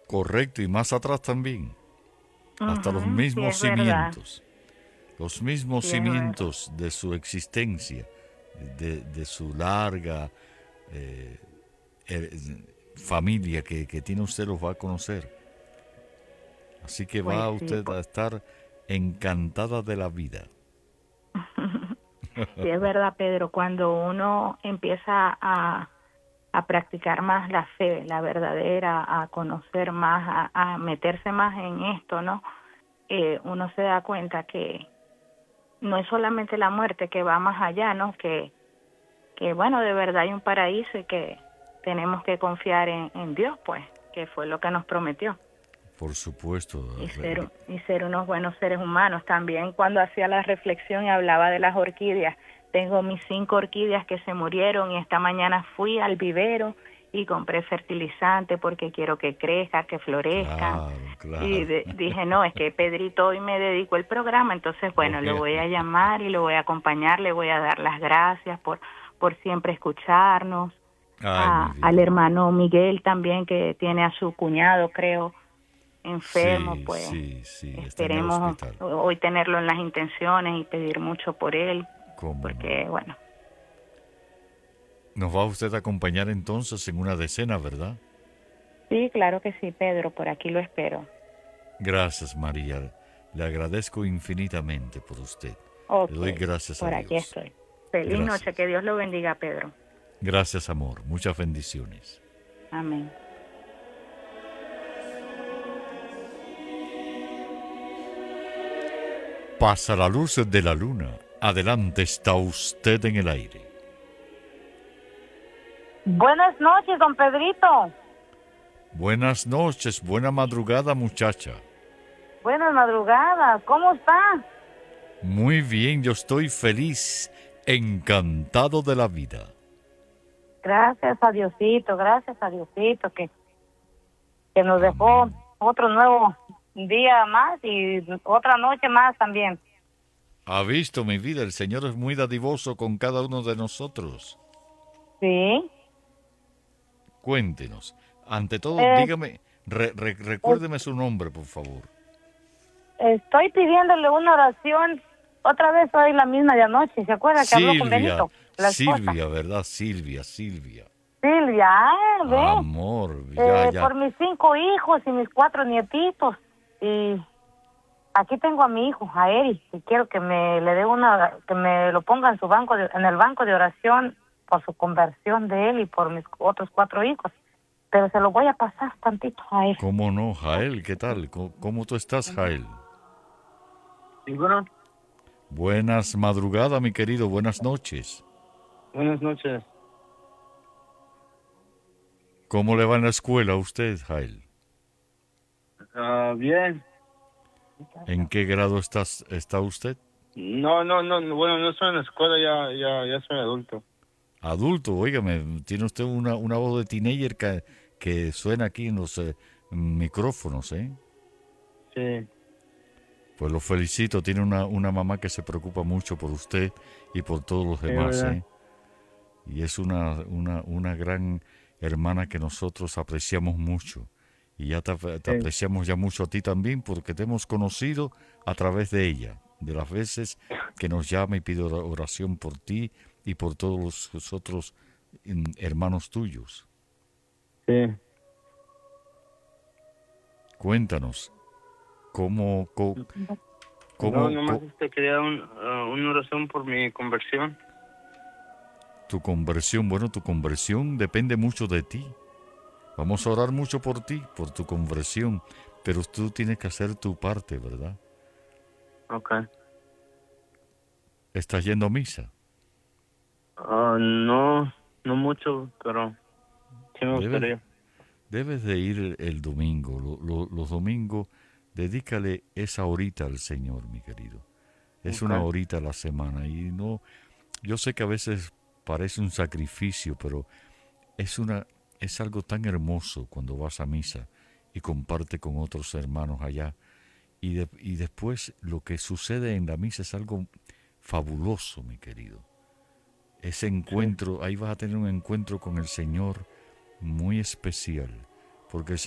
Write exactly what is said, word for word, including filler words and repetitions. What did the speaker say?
Correcto, y más atrás también. Hasta los Ujú, sí, mismos es verdad. cimientos. Los mismos Sí, es verdad. cimientos de su existencia, de, de su larga eh, eh, familia que, que tiene usted, los va a conocer. Así que Pues va sí, usted pues. a estar encantada de la vida. Sí, es verdad, Pedro, cuando uno empieza a, a practicar más la fe, la verdadera, a conocer más, a, a meterse más en esto, ¿no? Eh, uno se da cuenta que no es solamente la muerte, que va más allá, ¿no? Que, que bueno, de verdad hay un paraíso y que tenemos que confiar en, en Dios, pues, que fue lo que nos prometió. Por supuesto. Y re- ser, re- y ser unos buenos seres humanos. También cuando hacía la reflexión y hablaba de las orquídeas, tengo mis cinco orquídeas que se murieron y esta mañana fui al vivero y compré fertilizante porque quiero que crezcan, que florezcan. Claro, Y claro. de- dije, no, es que Pedrito hoy me dedicó el programa, entonces, bueno, lo Voy a- voy a llamar y lo voy a acompañar, le voy a dar las gracias por, por siempre escucharnos. Ay, mi A, al vida. hermano Miguel también, que tiene a su cuñado, creo, enfermo, Sí, pues sí, sí. Está en el esperemos hospital. hoy tenerlo en las intenciones y pedir mucho por él, ¿Cómo no? porque bueno, Nos va usted a acompañar entonces en una decena, ¿verdad? sí, claro que sí, Pedro, por aquí lo espero. Gracias, María. Le agradezco infinitamente por usted. Le Ok, doy gracias a por aquí Dios. estoy. Feliz noche, Gracias. que Dios lo bendiga, Pedro. Gracias, amor. Muchas bendiciones. Amén. Pasa la luz de la luna. Adelante está usted en el aire. Buenas noches, don Pedrito. Buenas noches, buena madrugada, muchacha. Buenas madrugadas. ¿Cómo está? Muy bien, yo estoy feliz, encantado de la vida. Gracias a Diosito, gracias a Diosito que, que nos dejó Amén. otro nuevo día más y otra noche más también. Ha visto mi vida, el Señor es muy dadivoso con cada uno de nosotros. Sí. Cuéntenos. Ante todo, Eh, dígame, re- re- eh, recuérdeme su nombre, por favor. Estoy pidiéndole una oración. Otra vez hoy la misma de anoche. ¿Se acuerda que habló con Silvia, Benito, la esposa? Silvia, ¿verdad? Silvia, Silvia. Silvia, ah, ve. Amor, ya, Eh, ya. por mis cinco hijos y mis cuatro nietitos. Y aquí tengo a mi hijo, a Eric, y quiero que me le dé una, que me lo ponga en su banco, de- en el banco de oración por su conversión de él y por mis otros cuatro hijos. Pero se lo voy a pasar tantito a él. ¿Cómo no, Jael? ¿Qué tal? ¿Cómo, cómo tú estás, Jael? Y bueno, Buenas madrugadas, mi querido. Buenas noches. buenas noches. ¿Cómo le va en la escuela a usted, Jael? Ah, bien. ¿En qué grado estás, está usted? No, no, no, no, bueno, no estoy en la escuela, ya, ya, ya soy adulto. Adulto, óigame, tiene usted una, una voz de teenager que, que suena aquí en los eh, micrófonos, ¿eh? Sí, Pues lo felicito, tiene una, una mamá que se preocupa mucho por usted y por todos los sí, demás, verdad. ¿eh? Y es una, una, una gran hermana que nosotros apreciamos mucho. Y ya te, te Sí, apreciamos ya mucho a ti también porque te hemos conocido a través de ella, de las veces que nos llama y pide ora- oración por ti y por todos los, los otros mm, hermanos tuyos. sí. Cuéntanos, ¿cómo, cómo, No, cómo, nomás cómo este, quería un, ah, una oración por mi conversión. tu conversión? Bueno, tu conversión depende mucho de ti. Vamos a orar mucho por ti, por tu conversión, pero tú tienes que hacer tu parte, ¿verdad? Okay. ¿Estás yendo a misa? Ah, no, no mucho, pero sí me Debes, gustaría. debes de ir el, el domingo. Lo- lo- los domingos, dedícale esa horita al Señor, mi querido. Es una Okay. horita a la semana y no, yo sé que a veces parece un sacrificio, pero es una, es algo tan hermoso cuando vas a misa y comparte con otros hermanos allá. Y, de- y después lo que sucede en la misa es algo fabuloso, mi querido. Ese Sí. encuentro, ahí vas a tener un encuentro con el Señor muy especial, porque el